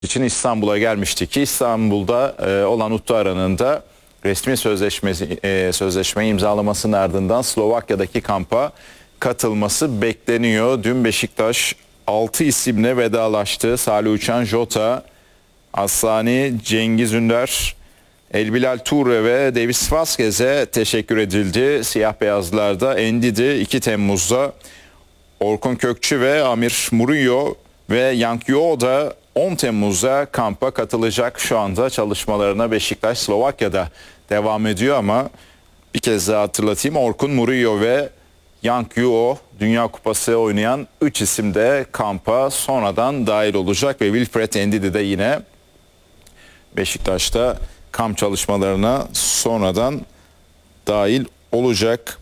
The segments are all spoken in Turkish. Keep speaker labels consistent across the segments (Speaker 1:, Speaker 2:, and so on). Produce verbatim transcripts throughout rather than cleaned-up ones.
Speaker 1: için İstanbul'a gelmişti ki İstanbul'da e, olan Uttu Aran'ın da resmi sözleşmesi, e, sözleşmeyi imzalamasının ardından Slovakya'daki kampa katılması bekleniyor. Dün Beşiktaş altı isimle vedalaştı. Salih Uçan, Jota, Aslani, Cengiz Ünder, Elbilal Toure ve Davis Vazquez'e teşekkür edildi. Siyah beyazlarda Endidi iki Temmuz'da, Orkun Kökçü ve Amir Murillo ve Yang Yo da on Temmuz'da kampa katılacak. Şu anda çalışmalarına Beşiktaş Slovakya'da devam ediyor ama bir kez daha hatırlatayım. Orkun Murillo ve Yang Yo Dünya Kupası oynayan üç isim de kampa sonradan dahil olacak ve Wilfred Ndidi de yine Beşiktaş'ta kamp çalışmalarına sonradan dahil olacak.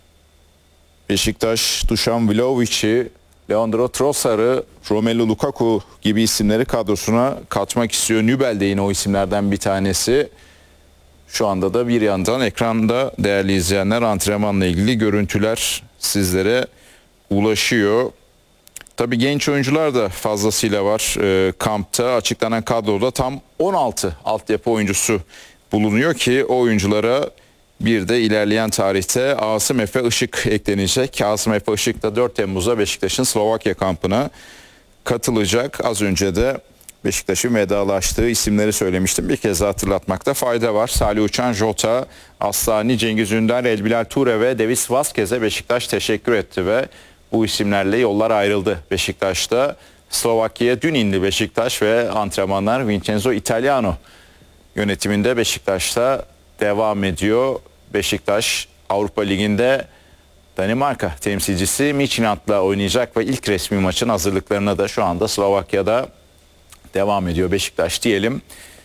Speaker 1: Beşiktaş Dušan Vlahović'i, Leandro Trossard'ı, Romelu Lukaku gibi isimleri kadrosuna katmak istiyor. Nübel de yine o isimlerden bir tanesi. Şu anda da bir yandan ekranda değerli izleyenler antrenmanla ilgili görüntüler sizlere ulaşıyor. Tabii genç oyuncular da fazlasıyla var. E, kampta açıklanan kadroda tam on altı altyapı oyuncusu bulunuyor ki o oyunculara bir de ilerleyen tarihte Asım Efe Işık eklenecek. Asım Efe Işık da dört Temmuz'da Beşiktaş'ın Slovakya kampına katılacak. Az önce de Beşiktaş'ın vedalaştığı isimleri söylemiştim. Bir kez hatırlatmakta fayda var. Salih Uçan, Jota, Aslani, Cengiz Ünder, Elbilal Toure ve Davis Vazquez'e Beşiktaş teşekkür etti ve bu isimlerle yollar ayrıldı Beşiktaş'ta. Slovakya'ya dün indi Beşiktaş ve antrenmanlar Vincenzo Italiano yönetiminde Beşiktaş'ta devam ediyor. Beşiktaş Avrupa Ligi'nde Danimarka temsilcisi Midtjylland'la oynayacak ve ilk resmi maçın hazırlıklarına da şu anda Slovakya'da devam ediyor Beşiktaş diyelim.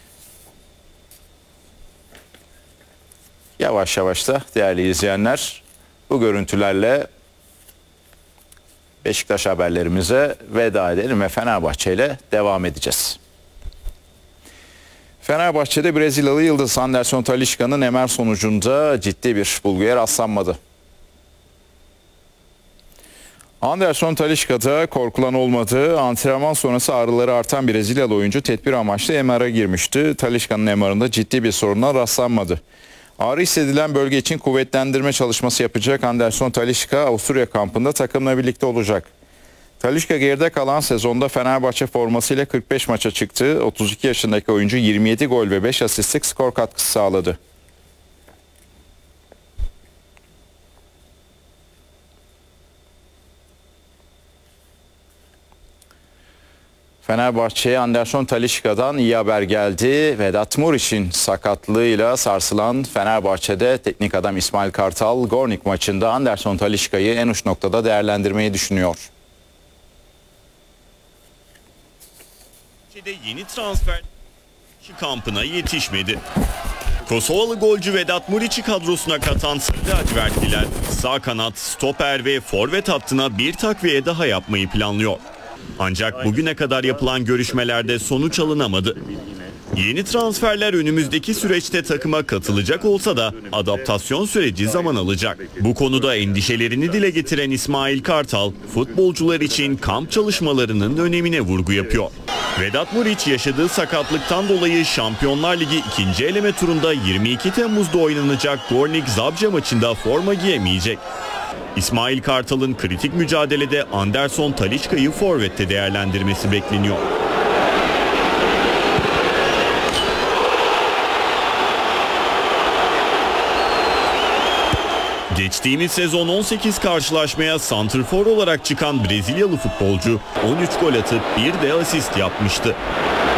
Speaker 1: Yavaş yavaş da değerli izleyenler bu görüntülerle Beşiktaş haberlerimize veda edelim ve Fenerbahçe ile devam edeceğiz. Fenerbahçe'de Brezilyalı yıldız Anderson Talisca'nın M R sonucunda ciddi bir bulguya rastlanmadı. Anderson Talisca'da korkulan olmadı. Antrenman sonrası ağrıları artan Brezilyalı oyuncu tedbir amaçlı M R'a girmişti. Talisca'nın M R'ında ciddi bir soruna rastlanmadı. Ağrı hissedilen bölge için kuvvetlendirme çalışması yapacak Anderson Talisca Avusturya kampında takımla birlikte olacak. Talisca geride kalan sezonda Fenerbahçe formasıyla kırk beş maça çıktı. otuz iki yaşındaki oyuncu yirmi yedi gol ve beş asistlik skor katkısı sağladı. Fenerbahçe'ye Anderson Talisca'dan iyi haber geldi. Vedat Muriç'in sakatlığıyla sarsılan Fenerbahçe'de teknik adam İsmail Kartal Gornik maçında Anderson Talisca'yı en uç noktada değerlendirmeyi düşünüyor.
Speaker 2: Yeni transfer kampına yetişmedi. Kosovalı golcü Vedat Muriç'i kadrosuna katan Sarı lacivertliler sağ kanat, stoper ve forvet hattına bir takviye daha yapmayı planlıyor. Ancak bugüne kadar yapılan görüşmelerde sonuç alınamadı. Yeni transferler önümüzdeki süreçte takıma katılacak olsa da adaptasyon süreci zaman alacak. Bu konuda endişelerini dile getiren İsmail Kartal, futbolcular için kamp çalışmalarının önemine vurgu yapıyor. Vedat Muriç yaşadığı sakatlıktan dolayı Şampiyonlar Ligi ikinci eleme turunda yirmi iki Temmuz'da oynanacak Gornik Zabrze maçında forma giyemeyecek. İsmail Kartal'ın kritik mücadelede Anderson Talisca'yı forvette değerlendirmesi bekleniyor. Geçtiğimiz sezon on sekiz karşılaşmaya santrfor olarak çıkan Brezilyalı futbolcu on üç gol atıp bir de asist yapmıştı.